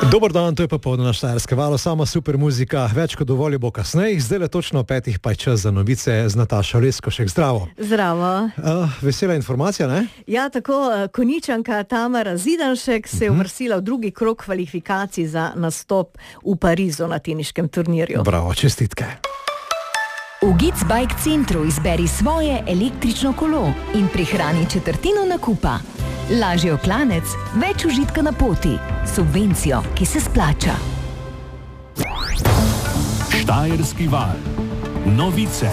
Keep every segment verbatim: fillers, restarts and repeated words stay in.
Dober dan, to je popoldne na Štajerskem valu, sama super muzika, več kot dovolj bo kasneje, zdaj le točno petih pa je čas za novice z Natašo Leskošek. Zdravo. Zdravo. Uh, vesela informacija, ne? Ja, tako, Konjičanka Tamara Zidanšek se je uvrstila v drugi krog kvalifikacij za nastop v Parizu na teniškem turnirju. Bravo, čestitke. V Gic Bike Centru izberi svoje električno kolo in prihrani četrtino nakupa. Lažji oklanec, več užitka na poti, subvencijo, ki se splača. Štajerski val. Novice.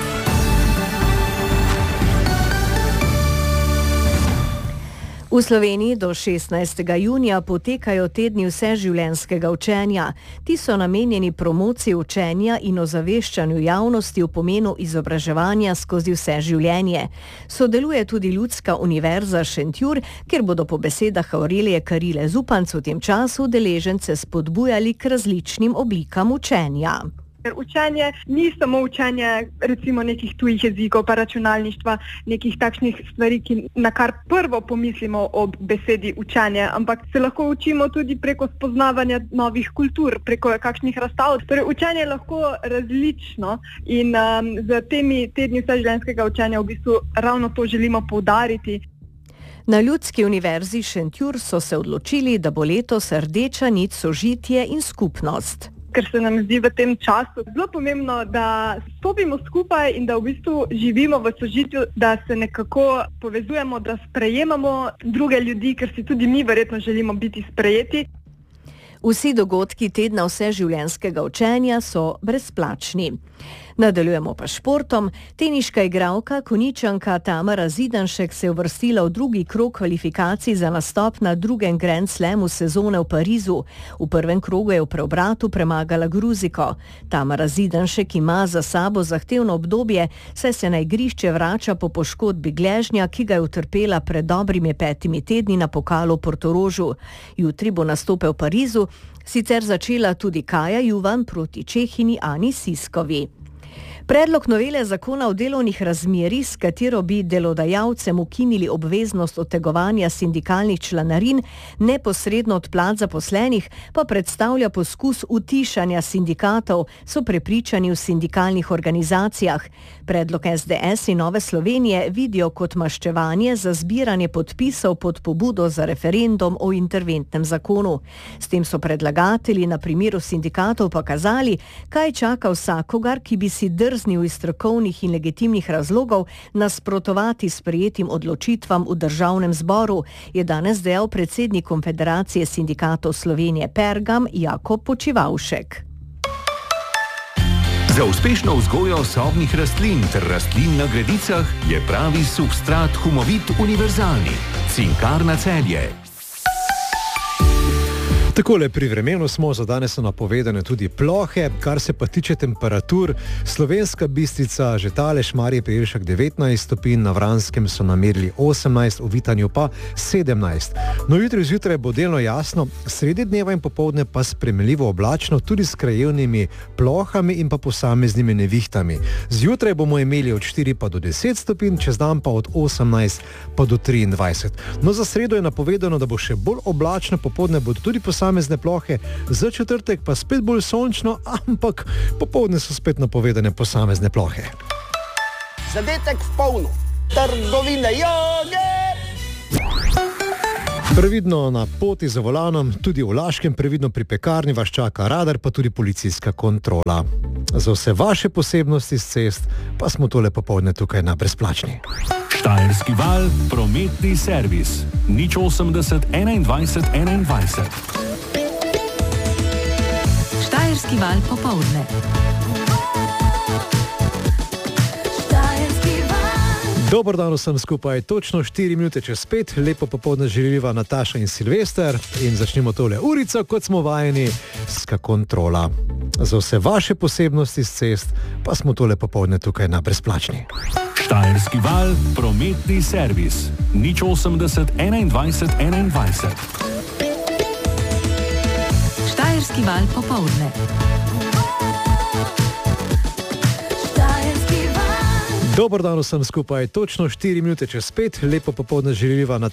V Sloveniji do šestnajstega junija potekajo tedni vseživljenjskega učenja. Ti so namenjeni promociji učenja in ozaveščanju javnosti o pomenu izobraževanja skozi vse življenje. Sodeluje tudi Ljudska univerza Šentjur, kjer bodo po besedah Aurelije Karile Zupanc v tem času udeležence spodbujali k različnim oblikam učenja. Ker učenje ni samo učenje recimo nekih tujih jezikov, pa računalništva, nekih takšnih stvari, ki na kar prvo pomislimo ob besedi učenje, ampak se lahko učimo tudi preko spoznavanja novih kultur, preko kakšnih razstav. Torej učenje je lahko različno in um, z temi tedni vseživljenjskega učenja v bistvu ravno to želimo poudariti. Na Ljudski univerzi Šentjur so se odločili, da bo letos rdeča nit sožitje in skupnost. Ker se nam zdi v tem času zelo pomembno, da stopimo skupaj in da v bistvu živimo v sožitju, da se nekako povezujemo, da sprejemamo druge ljudi, ker si tudi mi verjetno želimo biti sprejeti. Vsi dogodki tedna vseživljenjskega učenja so brezplačni. Nadaljujemo pa športom. Teniška igralka Konjičanka Tamara Zidanšek se je uvrstila v drugi krog kvalifikacij za nastop na drugem Grand Slamu sezone v Parizu. V prvem krogu je v preobratu premagala Gruziko. Tamara Zidanšek ima za sabo zahtevno obdobje, saj se na igrišče vrača po poškodbi gležnja, ki ga je utrpela pred dobrimi petimi tedni na pokalu v Portorožu. Jutri bo nastope v Parizu sicer začela tudi Kaja Juvan proti Čehinji Ani Siskovi. Predlog novele zakona o delovnih razmerjih, s katero bi delodajalcem ukinili obveznost odtegovanja sindikalnih članarin neposredno od plač zaposlenih, pa predstavlja poskus utišanja sindikatov, so prepričani v sindikalnih organizacijah. Predlog es de es in Nove Slovenije vidijo kot maščevanje za zbiranje podpisov pod pobudo za referendum o interventnem zakonu. S tem so predlagatelji na primeru sindikatov pokazali, kaj čaka vsakogar, ki bi si drznil iz strokovnih in legitimnih razlogov nasprotovati sprejetim odločitvam v državnem zboru, je danes dejal predsednik Konfederacije sindikatov Slovenije Pergam Jakob Počivavšek. Za uspešno vzgojo sobnih rastlin ter rastlin na gredicah je pravi substrat Humovit univerzalni. Cinkarna Celje. Takole pri vremenu smo, za danes so napovedane tudi plohe, kar se pa tiče temperatur. Slovenska Bistrica, že tale Šmarje pri Jelšah devetnajst stopinj, na Vranskem so namerili osemnajst, v Vitanju pa sedemnajst. No, jutri zjutraj bo delno jasno, sredi dneva in popoldne pa sprejemljivo oblačno, tudi s krajevnimi plohami in pa posameznimi nevihtami. Zjutraj bomo imeli od štiri pa do deset stopinj, čez dan pa od osemnajst pa do triindvajset. No, za sredo je napovedano, da bo še bolj oblačno, popoldne bodo tudi posamezni posamezne plohe, za četrtek pa spet bolj sončno, ampak popoldne so spet napovedane posamezne plohe. Zadetek v polno. Trgovine joge! Previdno na poti za volanom, tudi v Laškem, previdno pri pekarni vas čaka radar, pa tudi policijska kontrola. Za vse vaše posebnosti z cest pa smo tole popoldne tukaj na brezplačni. Štajerski val, prometni servis. nič osemdeset enaindvajset enaindvajset. Štajerski val popoldne. Dober dan vsem skupaj, točno štiri minute čez pet, lepo popoldne želiva Nataša in Silvester in začnemo tole urico, kot smo vajeni, ska kontrola. Za vse vaše posebnosti z cest pa smo tole popoldne tukaj na brezplačni. Štajerski val, prometni servis. nič osemdeset enaindvajset enaindvajset. Štajerski val popoldne. Dober dan vsem skupaj, točno štiri minute čez pet, lepo popoldne želiva Nataša.